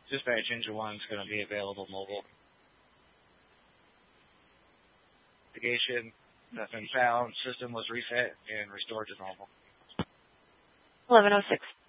Dispatch engine 1 is going to be available mobile. Investigation, nothing found. System was reset and restored to normal. 1106.